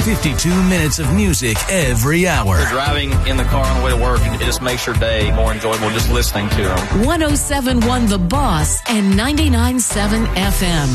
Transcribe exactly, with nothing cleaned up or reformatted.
fifty-two minutes of music every hour. You're driving in the car on the way to work, and it just makes your day more enjoyable just listening to them. one oh seven point one The Boss and ninety-nine point seven F M.